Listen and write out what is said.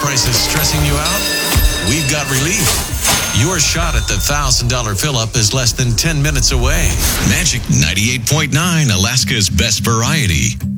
prices stressing you out? We've got relief. Your shot at the $1,000 fill-up is less than 10 minutes away. Magic 98.9, Alaska's best variety.